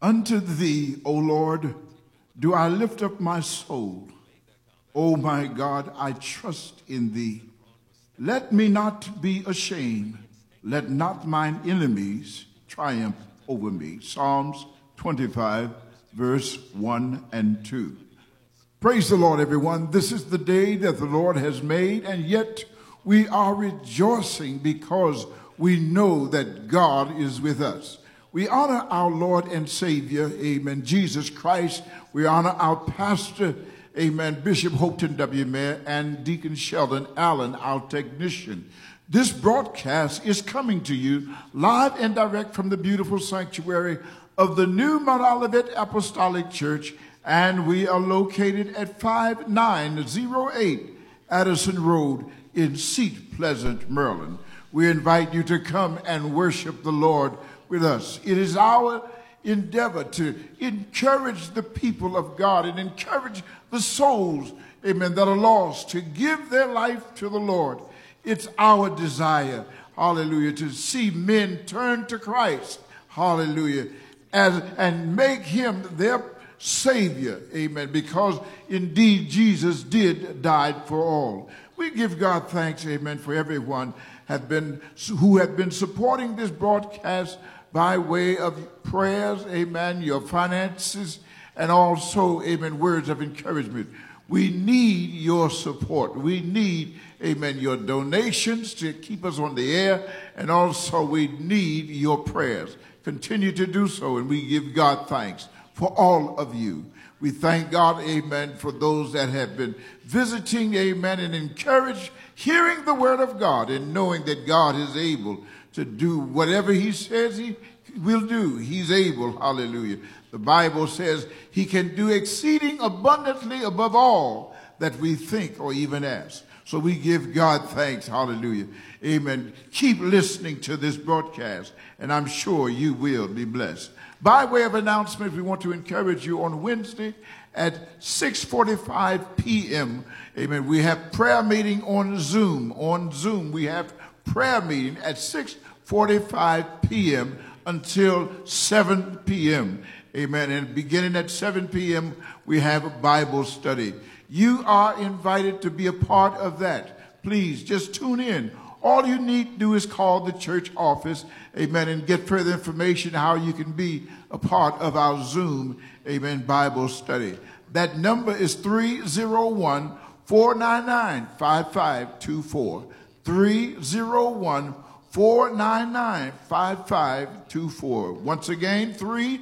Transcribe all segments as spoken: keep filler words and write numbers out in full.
Unto thee, O Lord, do I lift up my soul. O my God, I trust in thee. Let me not be ashamed. Let not mine enemies triumph over me. Psalms twenty-five, verse one and two. Praise the Lord, everyone. This is the day that the Lord has made, and yet we are rejoicing because we know that God is with us. We honor our Lord and Savior, amen, Jesus Christ. We honor our pastor, amen, Bishop Houghton W. Mayer, and Deacon Sheldon Allen, our technician. This broadcast is coming to you live and direct from the beautiful sanctuary of the New Mount Olivet Apostolic Church, and we are located at five nine zero eight Addison Road in Seat Pleasant, Maryland. We invite you to come and worship the Lord with us. It is our endeavor to encourage the people of God and encourage the souls, amen, that are lost, to give their life to the Lord. It's our desire, hallelujah, to see men turn to Christ, hallelujah, as, and make him their Savior, amen, because indeed Jesus did die for all. We give God thanks, amen, for everyone have been who have been supporting this broadcast by way of prayers, amen, your finances, and also, amen, words of encouragement. We need your support. We need, amen, your donations to keep us on the air, and also we need your prayers. Continue to do so, and we give God thanks for all of you. We thank God, amen, for those that have been visiting, amen, and encouraged, hearing the word of God and knowing that God is able to do whatever he says he will do. He's able, hallelujah. The Bible says he can do exceeding abundantly above all that we think or even ask. So we give God thanks, hallelujah. Amen. Keep listening to this broadcast, and I'm sure you will be blessed. By way of announcement, we want to encourage you on Wednesday at six forty-five p m Amen. We have prayer meeting on Zoom. On Zoom, we have prayer meeting at six forty-five p m until seven p m Amen. And beginning at seven p m, we have a Bible study. You are invited to be a part of that. Please just tune in. All you need to do is call the church office, amen, and get further information how you can be a part of our Zoom, amen, Bible study. That number is three oh one, four nine nine, five five two four. three oh one, four nine nine, five five two four. Once again, three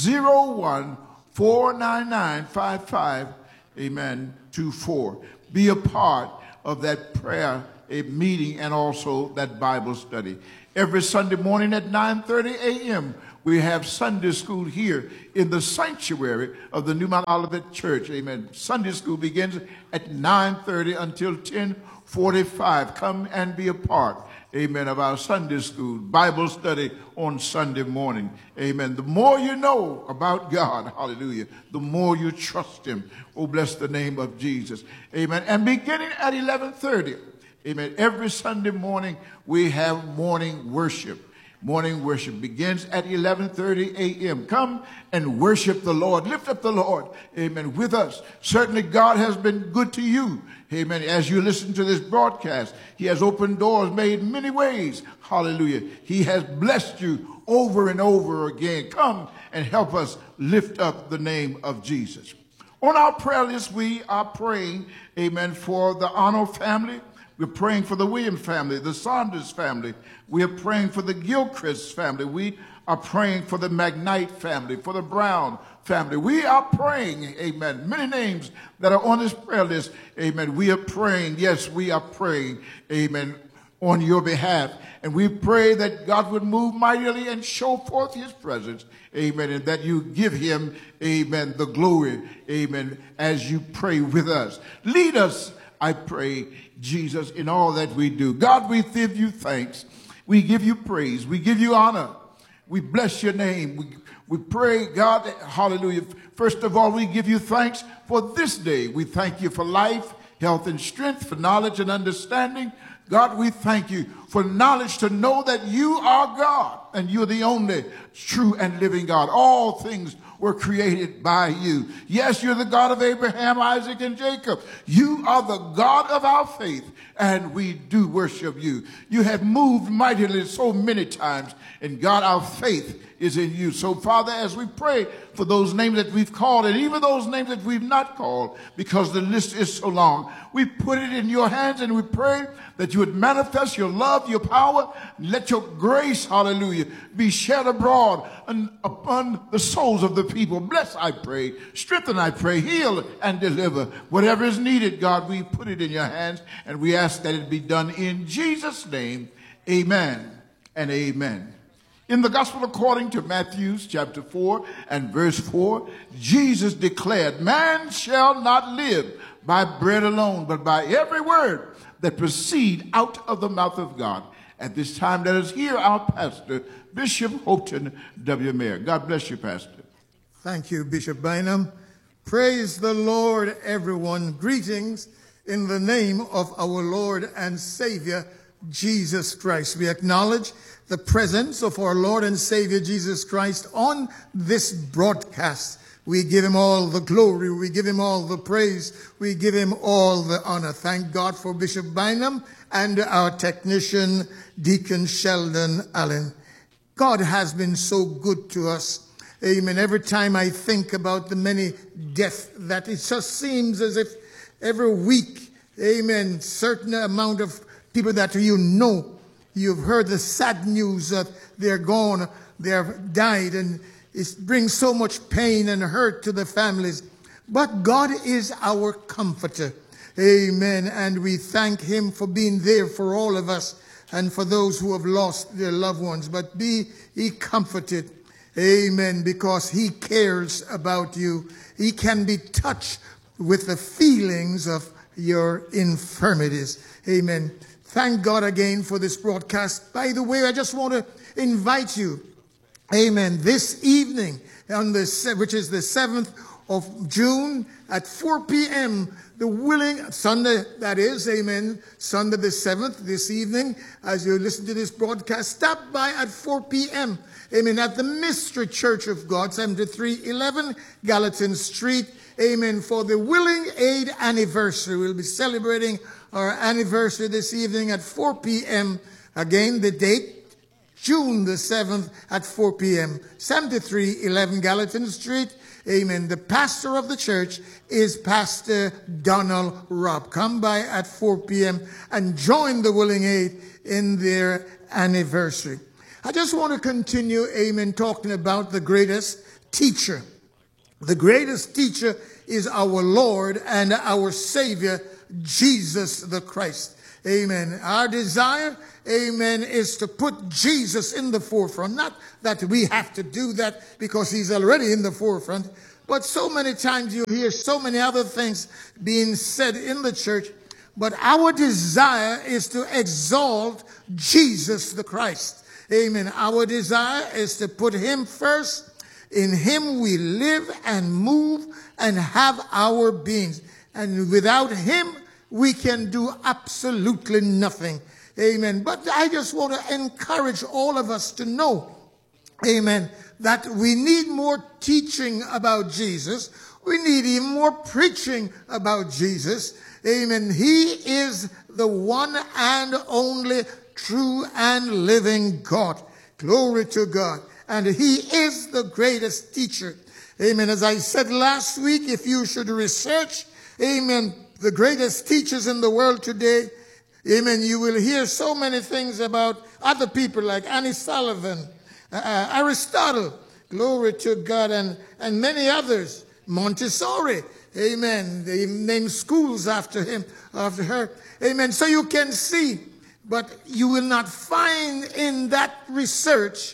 oh one, four nine nine, five five, amen, two four. Be a part of that prayer a meeting and also that Bible study. Every Sunday morning at nine thirty a m we have Sunday school here in the sanctuary of the New Mount Olivet Church. Amen. Sunday school begins at nine thirty until ten forty-five. Come and be a part, amen, of our Sunday school Bible study on Sunday morning. Amen. The more you know about God, hallelujah, the more you trust him. Oh, bless the name of Jesus. Amen. And beginning at eleven thirty, amen, every Sunday morning we have morning worship. Morning worship begins at eleven thirty a m Come and worship the Lord. Lift up the Lord, amen, with us. Certainly God has been good to you, amen, as you listen to this broadcast. He has opened doors, made many ways, hallelujah. He has blessed you over and over again. Come and help us lift up the name of Jesus. On our prayer list, we are praying, amen, for the Arnold family. We're praying for the Williams family, the Saunders family. We are praying for the Gilchrist family. We are praying for the McKnight family, for the Brown family. We are praying, amen, many names that are on this prayer list, amen. We are praying, yes, we are praying, amen, on your behalf. And we pray that God would move mightily and show forth his presence, amen, and that you give him, amen, the glory, amen, as you pray with us. Lead us, I pray, Jesus, in all that we do. God, we give you thanks. We give you praise. We give you honor. We bless your name. We, we pray, God, hallelujah. First of all, we give you thanks for this day. We thank you for life, health, and strength, for knowledge and understanding. God, we thank you for knowledge to know that you are God and you're the only true and living God. All things were created by you. Yes, you're the God of Abraham, Isaac, and Jacob. You are the God of our faith, and we do worship you. You have moved mightily so many times, and God, our faith is in you. So, Father, as we pray for those names that we've called, and even those names that we've not called, because the list is so long, we put it in your hands, and we pray that you would manifest your love, your power. Let your grace, hallelujah, be shed abroad and upon the souls of the people. Bless, I pray. Strengthen, I pray. Heal and deliver. Whatever is needed, God, we put it in your hands, and we ask that it be done in Jesus' name. Amen and amen. In the gospel according to Matthew chapter four and verse four, Jesus declared, man shall not live by bread alone, but by every word that proceed out of the mouth of God. At this time, let us hear our pastor, Bishop Houghton W. Mayer. God bless you, Pastor. Thank you, Bishop Bynum. Praise the Lord, everyone. Greetings in the name of our Lord and Savior, Jesus Christ. We acknowledge the presence of our Lord and Savior, Jesus Christ, on this broadcast. We give him all the glory. We give him all the praise. We give him all the honor. Thank God for Bishop Bynum and our technician, Deacon Sheldon Allen. God has been so good to us. Amen. Every time I think about the many deaths that it just seems as if every week, amen, certain amount of people that you know, you've heard the sad news that they're gone, they've died, and it brings so much pain and hurt to the families. But God is our comforter. Amen. And we thank him for being there for all of us and for those who have lost their loved ones. But be ye comforted. Amen. Because he cares about you. He can be touched with the feelings of your infirmities. Amen. Thank God again for this broadcast. By the way, I just want to invite you, amen, this evening, on the which is the seventh of June at four p.m., the willing, Sunday that is, amen, Sunday the seventh, this evening, as you listen to this broadcast, stop by at four p.m., amen, at the Mystery Church of God, seventy-three eleven Gallatin Street, amen, for the Willing Aid anniversary. We'll be celebrating our anniversary this evening at four p.m. Again, the date, June the seventh at four p.m. seventy-three eleven Gallatin Street. Amen. The pastor of the church is Pastor Donald Robb. Come by at four p.m. and join the Willing Aid in their anniversary. I just want to continue, amen, talking about the greatest teacher. The greatest teacher is our Lord and our Savior, Jesus the Christ. Amen. Our desire, amen, is to put Jesus in the forefront. Not that we have to do that because he's already in the forefront. But so many times you hear so many other things being said in the church. But our desire is to exalt Jesus the Christ. Amen. Our desire is to put him first. In him we live and move and have our beings. And without him, we can do absolutely nothing. Amen. But I just want to encourage all of us to know, amen, that we need more teaching about Jesus. We need even more preaching about Jesus. Amen. He is the one and only true and living God. Glory to God. And he is the greatest teacher. Amen. As I said last week, if you should research, amen, the greatest teachers in the world today, amen, you will hear so many things about other people like Annie Sullivan, uh, Aristotle, glory to God, and, and many others, Montessori, amen, they named schools after him, after her, amen. So you can see, but you will not find in that research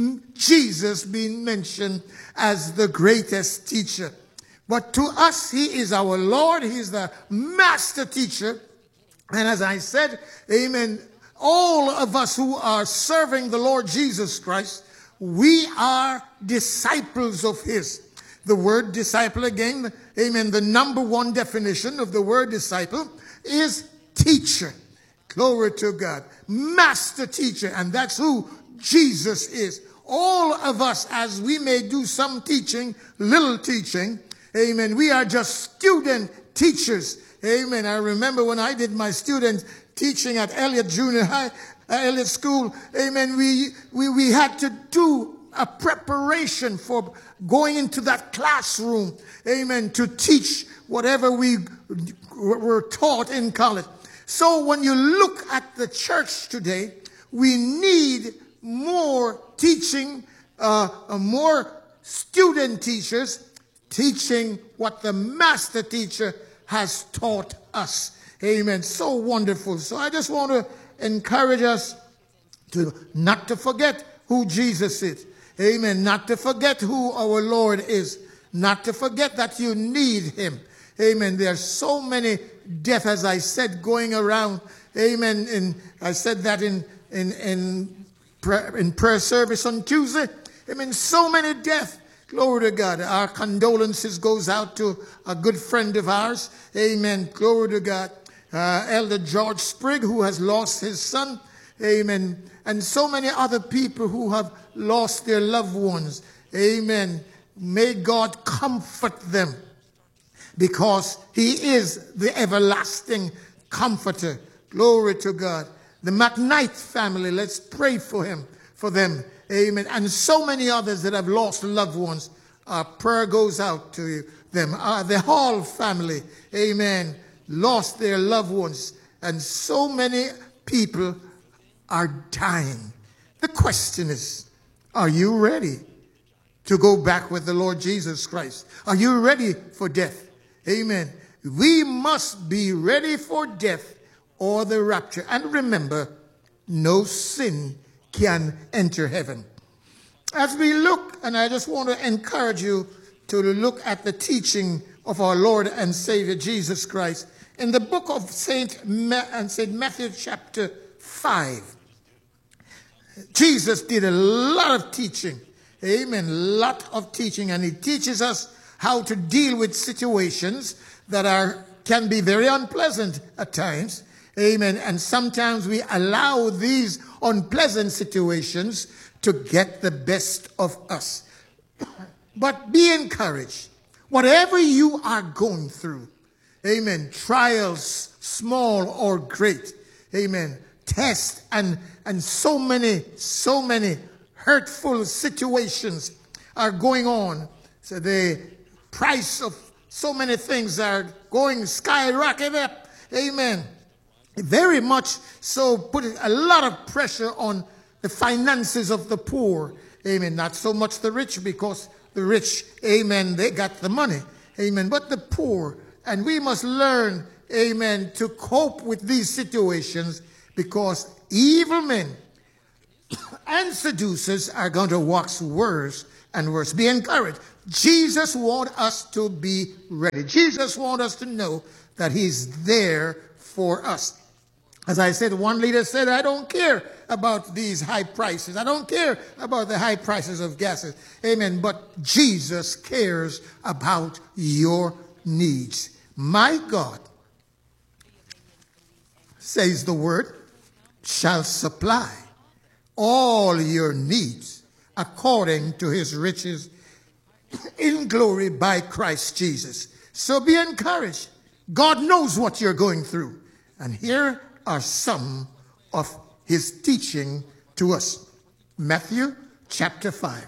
Jesus being mentioned as the greatest teacher. But to us, he is our Lord. He is the master teacher. And as I said, amen, all of us who are serving the Lord Jesus Christ, we are disciples of his. The word disciple, again, amen, the number one definition of the word disciple is teacher. Glory to God. Master teacher, and that's who Jesus is. All of us, as we may do some teaching, little teaching, amen, we are just student teachers. Amen. I remember when I did my student teaching at Elliott Junior High, uh, Elliott School, amen, we, we, we had to do a preparation for going into that classroom, amen, to teach whatever we were taught in college. So when you look at the church today, we need more teaching, uh, more student teachers teaching what the master teacher has taught us. Amen. So wonderful. So I just want to encourage us to not to forget who Jesus is. Amen. Not to forget who our Lord is. Not to forget that you need him. Amen. There are so many deaths, as I said, going around. Amen. And I said that in in in prayer, in prayer service on Tuesday. Amen. So many deaths. Glory to God. Our condolences goes out to a good friend of ours. Amen. Glory to God. Uh, Elder George Sprigg, who has lost his son. Amen. And so many other people who have lost their loved ones. Amen. May God comfort them, because he is the everlasting comforter. Glory to God. The McKnight family, let's pray for him, for them. Amen. And so many others that have lost loved ones. Our prayer goes out to them. Uh, the Hall family, amen, lost their loved ones. And so many people are dying. The question is, are you ready to go back with the Lord Jesus Christ? Are you ready for death? Amen. We must be ready for death or the rapture. And remember, no sin can enter heaven. As we look, and I just want to encourage you to look at the teaching of our Lord and Savior Jesus Christ in the book of Saint Ma- and Saint Matthew chapter five. Jesus did a lot of teaching. Amen. Lot of teaching, and he teaches us how to deal with situations that are can be very unpleasant at times. Amen. And sometimes we allow these unpleasant situations to get the best of us. But be encouraged. Whatever you are going through, amen, trials, small or great, amen, tests and, and so many, so many hurtful situations are going on. So the price of so many things are going skyrocket up. Amen. Very much so, putting a lot of pressure on the finances of the poor. Amen. Not so much the rich, because the rich, amen, they got the money. Amen. But the poor. And we must learn, amen, to cope with these situations, because evil men and seducers are going to wax worse and worse. Be encouraged. Jesus wants us to be ready. Jesus wants us to know that he's there for us. As I said, one leader said, I don't care about these high prices. I don't care about the high prices of gases. Amen. But Jesus cares about your needs. My God, says the word, shall supply all your needs according to his riches in glory by Christ Jesus. So be encouraged. God knows what you're going through. And here are some of his teaching to us. Matthew chapter five.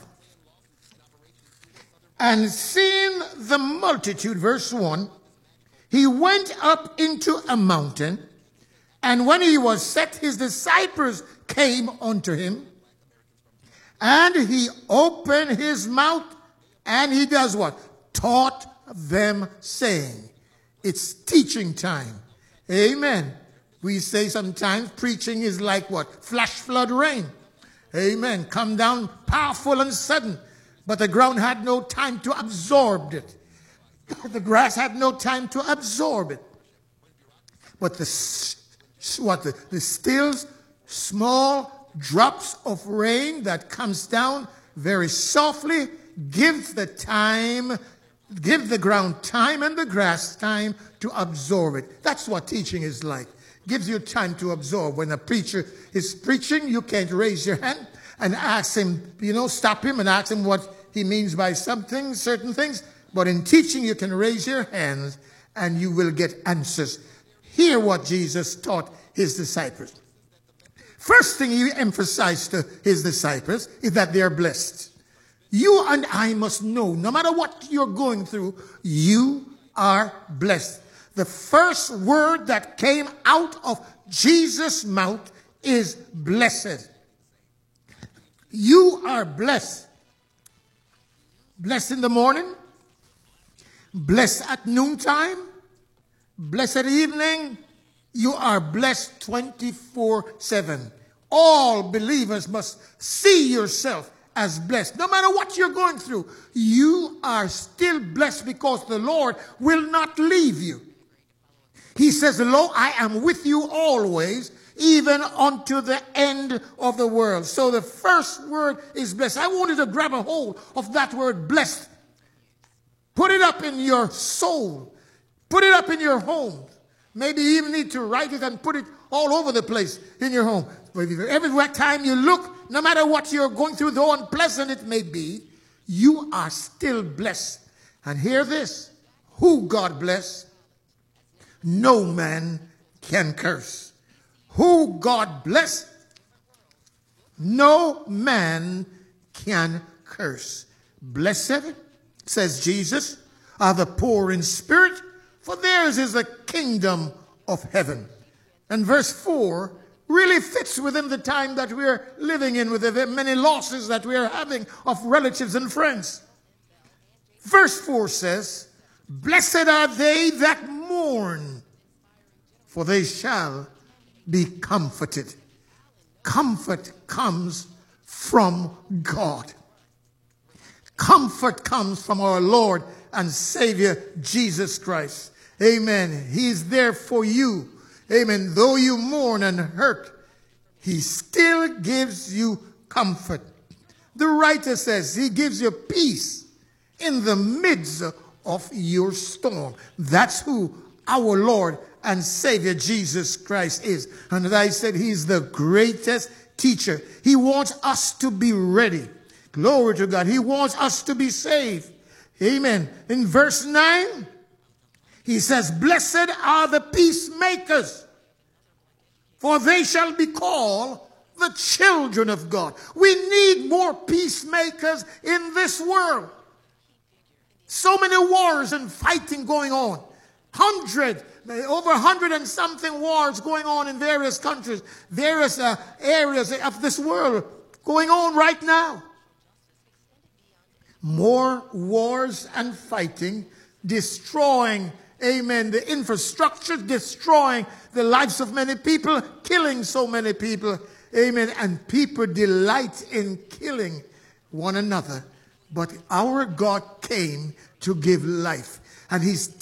And seeing the multitude, verse one, he went up into a mountain, and when he was set, his disciples came unto him, and he opened his mouth, and he does what? Taught them, saying, it's teaching time. Amen. We say sometimes preaching is like what? Flash flood rain. Amen. Come down powerful and sudden. But the ground had no time to absorb it. The grass had no time to absorb it. But the, what, the, the still small drops of rain that comes down very softly gives the time, give the ground time and the grass time to absorb it. That's what teaching is like. gives you time to absorb. When a preacher is preaching, you can't raise your hand and ask him, you know, stop him and ask him what he means by something, certain things. But in teaching, you can raise your hands and you will get answers. Hear what Jesus taught his disciples. First thing he emphasized to his disciples is that they are blessed. You and I must know, no matter what you're going through, you are blessed. The first word that came out of Jesus' mouth is blessed. You are blessed. Blessed in the morning, blessed at noontime, blessed evening. You are blessed twenty-four seven. All believers must see yourself as blessed. No matter what you're going through, you are still blessed because the Lord will not leave you. He says, lo, I am with you always, even unto the end of the world. So the first word is blessed. I wanted to grab a hold of that word blessed. Put it up in your soul. Put it up in your home. Maybe you even need to write it and put it all over the place in your home. Every time you look, no matter what you're going through, though unpleasant it may be, you are still blessed. And hear this, who God bless, no man can curse. Who God bless, no man can curse. Blessed, says Jesus, are the poor in spirit, for theirs is the kingdom of heaven. And verse four really fits within the time that we're living in, with the many losses that we are having of relatives and friends. Verse four says, blessed are they that mourn, for they shall be comforted. Comfort comes from God. Comfort comes from our Lord and Savior, Jesus Christ. Amen. He's there for you. Amen. Though you mourn and hurt, he still gives you comfort. The writer says he gives you peace in the midst of your storm. That's who our Lord and Savior Jesus Christ is. And as I said, he's the greatest teacher. He wants us to be ready. Glory to God. He wants us to be saved. Amen. In verse nine, he says, blessed are the peacemakers, for they shall be called the children of God. We need more peacemakers in this world. So many wars and fighting going on. Hundred, over a hundred and something wars going on in various countries, various uh, areas of this world going on right now. More wars and fighting, destroying, amen, the infrastructure, destroying the lives of many people, killing so many people, amen, and people delight in killing one another. But our God came to give life, and he's